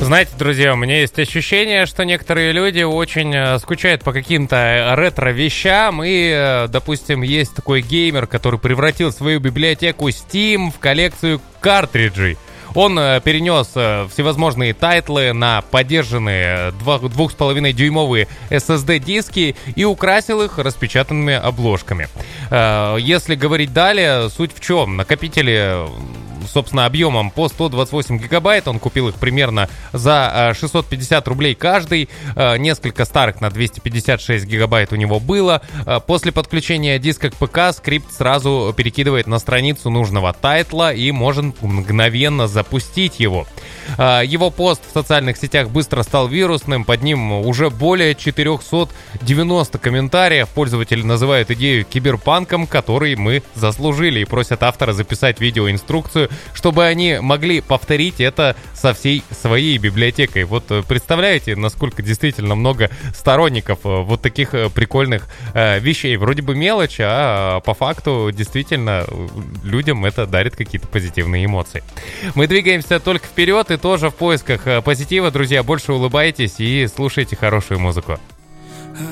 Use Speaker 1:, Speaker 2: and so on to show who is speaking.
Speaker 1: Знаете, друзья, у меня есть ощущение, что некоторые люди очень скучают по каким-то ретро-вещам. И, допустим, есть такой геймер, который превратил свою библиотеку Steam в коллекцию картриджей. Он перенес всевозможные тайтлы на поддержанные 2,5-дюймовые SSD-диски и украсил их распечатанными обложками. Если говорить далее, суть в чем? Накопители, собственно, объемом по 128 гигабайт, он купил их примерно за 650 рублей каждый. Несколько старых на 256 гигабайт у него было. После подключения диска к ПК скрипт сразу перекидывает на страницу нужного тайтла и может мгновенно запустить его. Его пост в социальных сетях быстро стал вирусным, под ним уже более 490 комментариев. Пользователи называют идею киберпанком, который мы заслужили, и просят автора записать видеоинструкцию, чтобы они могли повторить это со всей своей библиотекой. Вот представляете, насколько действительно много сторонников вот таких прикольных вещей. Вроде бы мелочь, а по факту действительно людям это дарит какие-то позитивные эмоции. Мы двигаемся только вперед и тоже в поисках позитива, друзья. Больше улыбайтесь и слушайте хорошую музыку.